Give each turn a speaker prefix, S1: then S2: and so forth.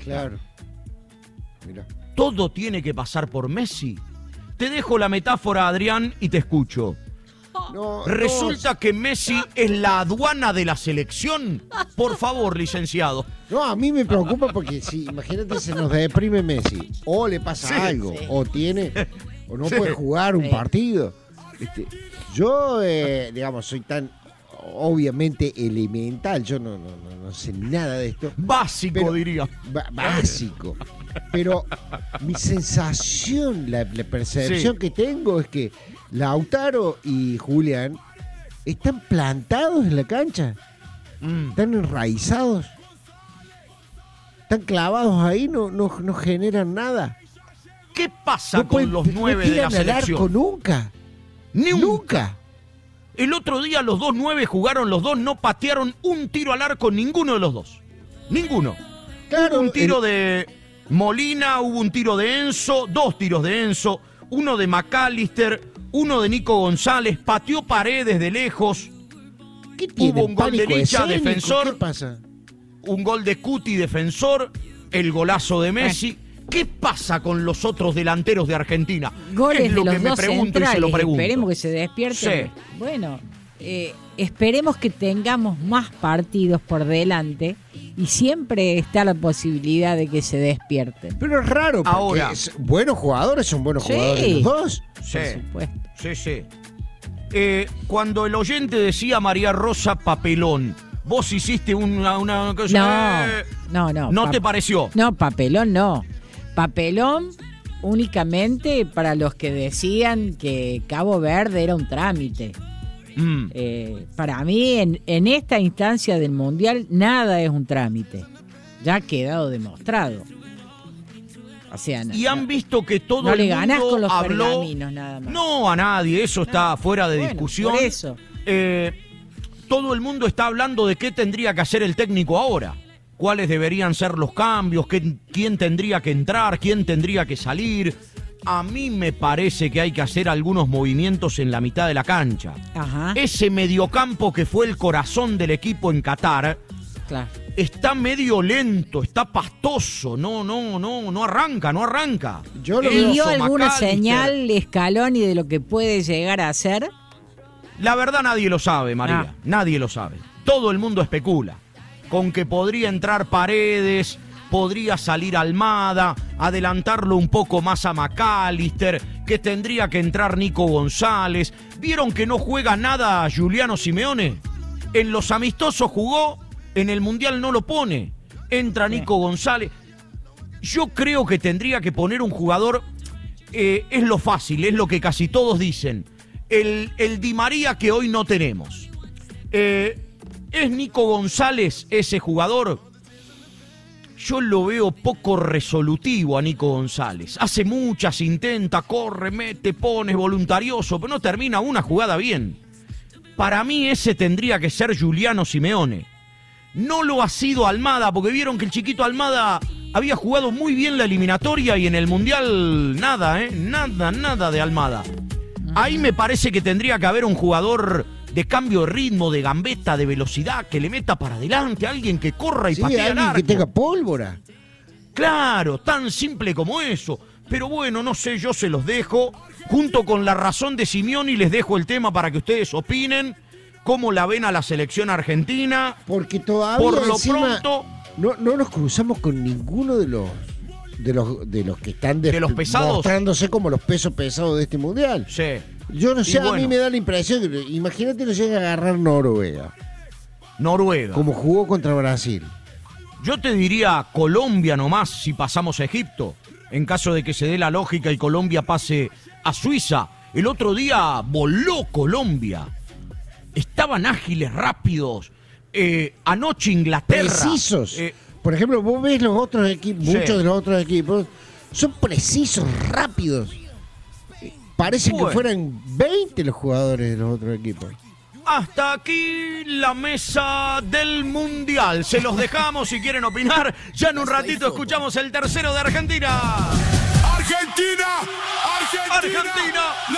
S1: Claro. Mirá.
S2: ¿Todo tiene que pasar por Messi? Te dejo la metáfora, Adrián, y te escucho.
S1: No,
S2: ¿Resulta que Messi es la aduana de la selección? Por favor, licenciado.
S1: No, a mí me preocupa porque si, imagínate, se nos deprime Messi, o le pasa algo, o no puede jugar un partido. Yo, digamos, soy tan obviamente elemental, yo no sé nada de esto.
S2: Básico, diría.
S1: Básico. Pero mi sensación, la percepción que tengo es que Lautaro y Julián están plantados en la cancha. Están enraizados. Están clavados ahí, no generan nada.
S2: ¿Qué pasa con los 9 de la selección?
S1: Arco nunca. Nunca.
S2: El otro día los 2 9 jugaron los dos, no patearon un tiro al arco ninguno de los dos. Ninguno.
S1: Claro,
S2: hubo un tiro de Molina, hubo un tiro de Enzo, 2 tiros de Enzo, uno de McAllister, uno de Nico González, pateó Paredes de lejos.
S1: ¿Qué tiene?
S2: Hubo un gol de Licha, defensor.
S1: ¿Qué pasa?
S2: Un gol de Cuti, defensor. El golazo de Messi. ¿Qué pasa con los otros delanteros de Argentina?
S3: Goles
S2: es lo
S3: de los
S2: que me
S3: dos
S2: pregunto y se lo
S3: centrales.
S2: pregunto.
S3: Esperemos que se despierten.
S2: Sí.
S3: Bueno, esperemos que tengamos más partidos por delante y siempre está la posibilidad de que se despierten.
S1: Pero es raro, porque
S2: ahora,
S1: buenos jugadores son buenos jugadores los dos.
S2: Sí,
S3: por supuesto.
S2: Sí. Cuando el oyente decía María Rosa papelón, vos hiciste una cosa...
S3: No.
S2: ¿No te pareció?
S3: No, papelón no. Papelón únicamente para los que decían que Cabo Verde era un trámite. Para mí, en esta instancia del Mundial, nada es un trámite. Ya ha quedado demostrado. O sea,
S2: y han visto que todo
S3: no
S2: el
S3: le
S2: mundo
S3: ganás con los
S2: habló...
S3: pergaminos nada más.
S2: No, a nadie, eso está fuera de discusión.
S3: Por eso.
S2: Todo el mundo está hablando de qué tendría que hacer el técnico ahora. Cuáles deberían ser los cambios, quién tendría que entrar, quién tendría que salir. A mí me parece que hay que hacer algunos movimientos en la mitad de la cancha.
S3: Ajá.
S2: Ese mediocampo que fue el corazón del equipo en Qatar,
S3: Claro.
S2: está medio lento, está pastoso, no arranca.
S1: Yo lo
S3: ¿Y dio
S2: Enzo,
S3: alguna
S2: McAllister.
S3: señal Scaloni de lo que puede llegar a hacer?
S2: La verdad nadie lo sabe, María, nadie lo sabe. Todo el mundo especula. Con que podría entrar Paredes, podría salir Almada, adelantarlo un poco más a McAllister, que tendría que entrar Nico González. ¿Vieron que no juega nada Giuliano Simeone? En los amistosos jugó, en el Mundial no lo pone. Entra Nico González. Yo creo que tendría que poner un jugador, es lo fácil, es lo que casi todos dicen. El Di María que hoy no tenemos. ¿Es Nico González ese jugador? Yo lo veo poco resolutivo a Nico González. Hace muchas, intenta, corre, mete, pone, voluntarioso, pero no termina una jugada bien. Para mí ese tendría que ser Giuliano Simeone. No lo ha sido Almada, porque vieron que el chiquito Almada había jugado muy bien la eliminatoria y en el Mundial nada de Almada. Ahí me parece que tendría que haber un jugador de cambio de ritmo, de gambeta, de velocidad, que le meta para adelante, alguien que corra y patee al
S1: alguien
S2: arco.
S1: que tenga pólvora.
S2: Claro, tan simple como eso. Pero bueno, no sé, yo se los dejo. Junto con la razón de Simeone les dejo el tema para que ustedes opinen cómo la ven a la selección argentina.
S1: Porque todavía
S2: Por lo
S1: encima
S2: pronto...
S1: no nos cruzamos con ninguno de los que están
S2: ¿De los pesados?
S1: mostrándose como los pesos pesados de este mundial.
S2: Sí.
S1: Yo no sé,
S2: Y bueno,
S1: a mí me da la impresión que, imagínate, no llega a agarrar Noruega, como jugó contra Brasil.
S2: Yo te diría Colombia nomás si pasamos a Egipto, en caso de que se dé la lógica y Colombia pase a Suiza. El otro día voló Colombia. Estaban ágiles, rápidos. Anoche Inglaterra.
S1: Precisos. Por ejemplo, vos ves los otros equipos,
S2: Sí.
S1: muchos de los otros equipos son precisos, rápidos. Parece que fueran 20 los jugadores de los otros equipos.
S2: Hasta aquí la mesa del Mundial. Se los dejamos si quieren opinar. Ya en un ratito escuchamos el tercero de Argentina.
S4: ¡Argentina!
S2: ¡Argentina!